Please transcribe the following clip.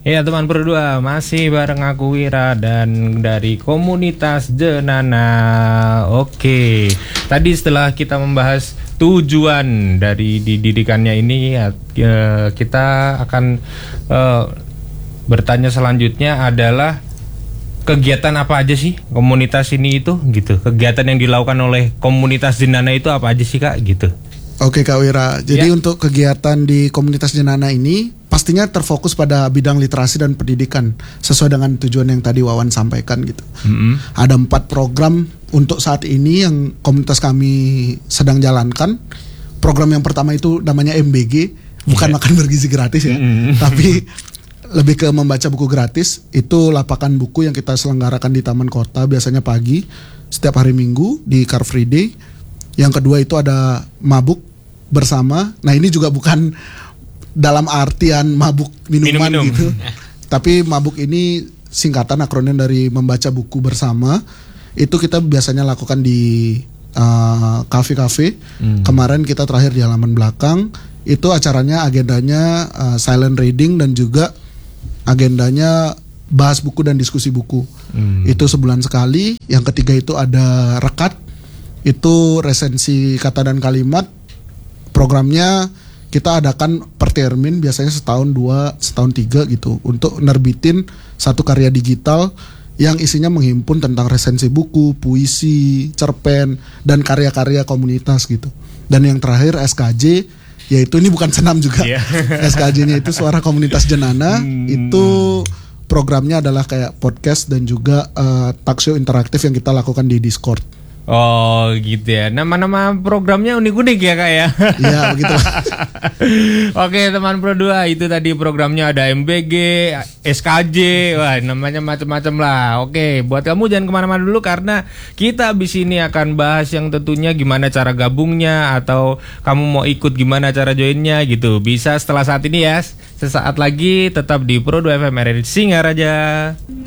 Ya teman berdua, masih bareng aku Wira dan dari komunitas Jenana. Oke, tadi setelah kita membahas tujuan dari didikannya ini, kita akan bertanya selanjutnya adalah kegiatan apa aja sih komunitas ini itu gitu. Kegiatan yang dilakukan oleh komunitas Jenana itu apa aja sih Kak gitu. Oke Kak Wira, jadi untuk kegiatan di komunitas Jenana ini pastinya terfokus pada bidang literasi dan pendidikan sesuai dengan tujuan yang tadi Wawan sampaikan gitu. Ada 4 program untuk saat ini yang komunitas kami sedang jalankan. Program yang pertama itu namanya MBG, bukan makan bergizi gratis ya, tapi lebih ke membaca buku gratis. Itu lapakan buku yang kita selenggarakan di Taman Kota biasanya pagi setiap hari Minggu di Car Free Day. Yang kedua itu ada mabuk bersama. Nah ini juga bukan dalam artian mabuk minuman gitu, tapi mabuk ini singkatan akronim dari membaca buku bersama. Itu kita biasanya lakukan di kafe-kafe. Kemarin kita terakhir di halaman belakang. Itu acaranya agendanya silent reading dan juga agendanya bahas buku dan diskusi buku. Itu sebulan sekali. Yang ketiga itu ada rekat. Itu resensi kata dan kalimat. Programnya kita adakan per termin, biasanya setahun 2, setahun 3 gitu, untuk nerbitin satu karya digital yang isinya menghimpun tentang resensi buku, puisi, cerpen, dan karya-karya komunitas gitu. Dan yang terakhir SKJ, yaitu ini bukan senam juga. SKJ-nya itu Suara Komunitas Jenana. Itu programnya adalah kayak podcast dan juga talk show interaktif yang kita lakukan di Discord. Oh gitu ya. Nama-nama programnya unik-unik ya Kak ya. Iya begitu. Oke teman Pro 2, itu tadi programnya ada MBG, SKJ, wah namanya macam-macam lah. Oke, buat kamu jangan kemana-mana dulu karena kita abis ini akan bahas yang tentunya gimana cara gabungnya atau kamu mau ikut gimana cara joinnya gitu. Bisa setelah saat ini ya. Sesaat lagi tetap di Pro 2 FM RRI Singaraja.